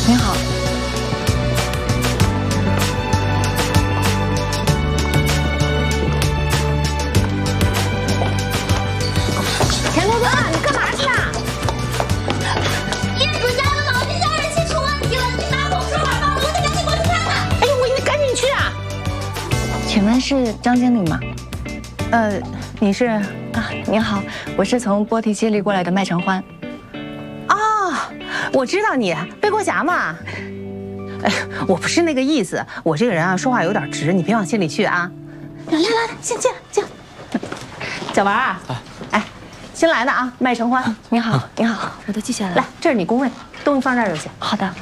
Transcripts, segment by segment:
您好。 田公子，你干嘛去啊？ 业主家的脑机消热器出问题了，你拿我说话吧，我得赶紧过去看看。 哎呦，你赶紧去啊！ 请问是张经理吗？ 你是啊？ 您好，我是从波提接力过来的麦承欢。 哦，我知道你，背锅侠嘛。哎，我不是那个意思，我这个人啊，说话有点直，你别往心里去啊。来，进。小王啊，哎，新来的啊，麦承欢， 您好，您好，我都记下来了。 来，这是你工位，东西放这儿就行。 好的。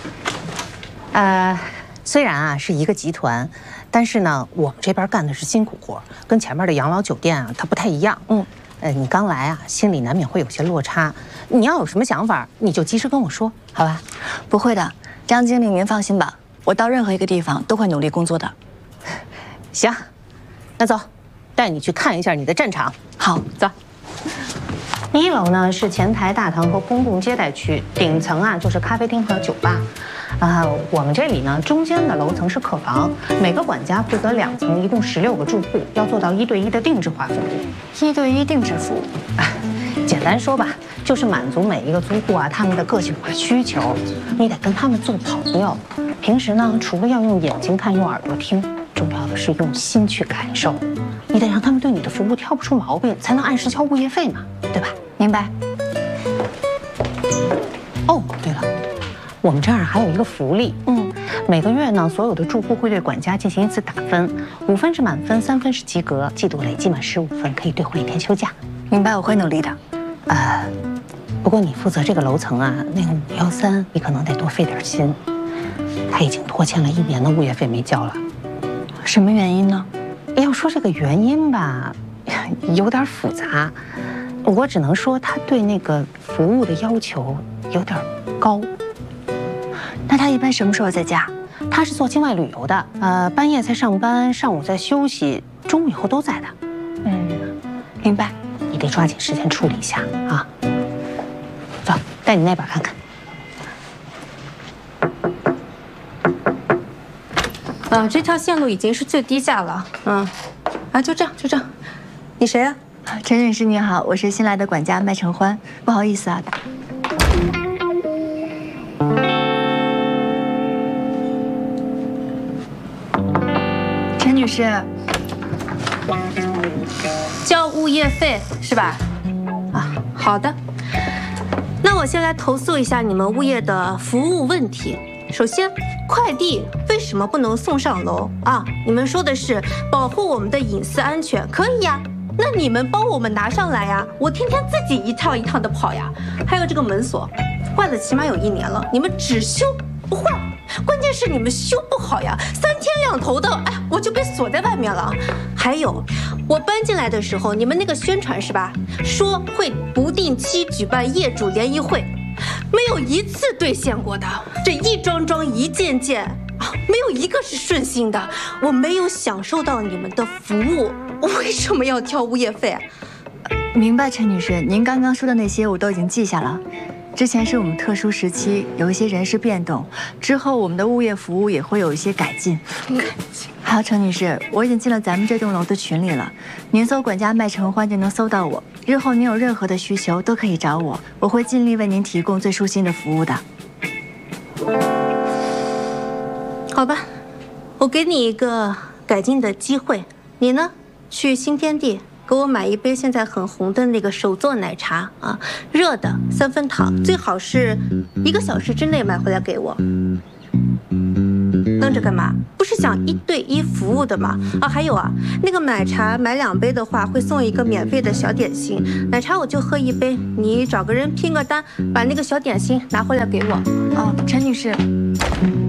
虽然啊是一个集团，但是呢，我们这边干的是辛苦活，跟前面的养老酒店啊它不太一样。你刚来啊，心里难免会有些落差。你要有什么想法，你就及时跟我说，好吧？ 不会的，张经理您放心吧，我到任何一个地方都会努力工作的。 行，那走，带你去看一下你的战场。 好， 走。1楼呢是前台大堂和公共接待区，顶层啊就是咖啡厅和酒吧。我们这里呢，中间的楼层是客房，每个管家负责2层，一共16个住户，要做到1对1的定制化服务。 1对1定制服务， 简单说吧，就是满足每一个租户啊他们的个性化需求。你得跟他们做朋友。平时呢，除了要用眼睛看，用耳朵听，重要的是用心去感受。你得让他们对你的服务挑不出毛病，才能按时交物业费嘛，对吧？ 明白。 哦，对了，我们这儿还有一个福利，每个月呢，所有的住户会对管家进行一次打分，5分是满分，3分是及格，季度累计满15分可以兑换1天休假。 明白，我会努力的。 不过你负责这个楼层啊，那个513，你可能得多费点心，他已经拖欠了1年的物业费没交了。 什么原因呢？ 要说这个原因吧，有点复杂，我只能说他对那个服务的要求有点高。 那他一般什么时候在家？ 他是做境外旅游的，半夜在上班，上午在休息，中午以后都在的。 明白。 你得抓紧时间处理一下啊。走，带你那边看看。 这条线路已经是最低价了。就这样。你谁呀？ 陈女士您好，我是新来的管家麦承欢，不好意思啊。陈女士， 交物业费是吧？好的。那我先来投诉一下你们物业的服务问题。首先，快递为什么不能送上楼啊？你们说的是保护我们的隐私安全，可以呀。那你们帮我们拿上来呀，我天天自己一趟一趟的跑呀。还有这个门锁，坏了起码有1年了，你们只修不换，关键是你们修不好呀，3天2头的，我就被锁在外面了。还有，我搬进来的时候，你们那个宣传是吧，说会不定期举办业主联谊会，没有一次兑现过的，这一桩桩一件件，没有一个是顺心的，我没有享受到你们的服务，我为什么要交物业费？ 明白，陈女士，您刚刚说的那些我都已经记下了。之前是我们特殊时期，有一些人事变动，之后我们的物业服务也会有一些改进。还有陈女士，我已经进了咱们这栋楼的群里了，您搜管家麦承欢就能搜到我。日后您有任何的需求都可以找我，我会尽力为您提供最舒心的服务的。 好吧，我给你一个改进的机会，你呢，去新天地给我买一杯现在很红的那个手做奶茶啊，热的3分糖，最好是1个小时之内买回来给我。愣着干嘛？不是想1对1服务的吗？还有啊，那个奶茶买2杯的话会送一个免费的小点心，奶茶我就喝1杯，你找个人拼个单，把那个小点心拿回来给我。 陈女士。